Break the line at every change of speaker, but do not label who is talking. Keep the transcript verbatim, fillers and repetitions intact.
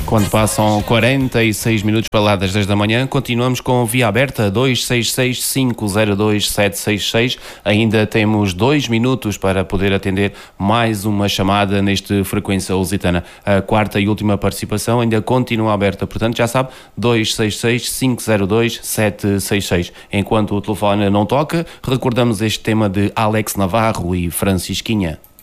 Quando passam quarenta e seis minutos para lá das dez da manhã, continuamos com via aberta dois seis seis, cinco zero dois, sete seis seis. Ainda temos dois minutos para poder atender mais uma chamada neste Frequência Lusitana. A quarta e última participação ainda continua aberta, portanto já sabe, dois seis seis, cinco zero dois, sete seis seis. Enquanto o telefone não toca, recordamos este tema de Alex Navarro e Francisquinha.